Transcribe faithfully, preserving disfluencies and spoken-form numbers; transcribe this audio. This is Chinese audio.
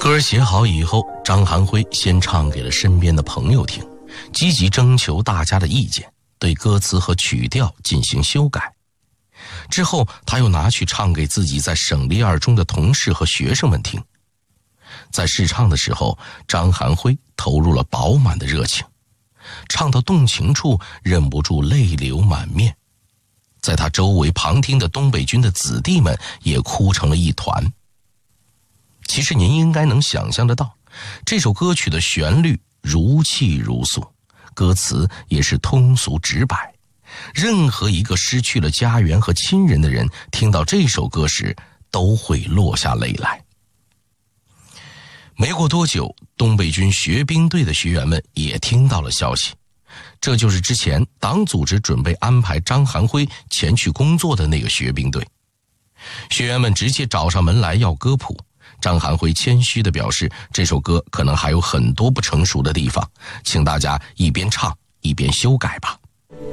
歌写好以后，张寒辉先唱给了身边的朋友听，积极征求大家的意见，对歌词和曲调进行修改。之后他又拿去唱给自己在省立二中的同事和学生们听。在试唱的时候，张寒辉投入了饱满的热情，唱到动情处忍不住泪流满面。在他周围旁听的东北军的子弟们也哭成了一团。其实您应该能想象得到，这首歌曲的旋律如泣如诉，歌词也是通俗直白。任何一个失去了家园和亲人的人，听到这首歌时都会落下泪来。没过多久，东北军学兵队的学员们也听到了消息，这就是之前党组织准备安排张寒辉前去工作的那个学兵队。学员们直接找上门来要歌谱，张寒辉谦虚地表示，这首歌可能还有很多不成熟的地方，请大家一边唱一边修改吧。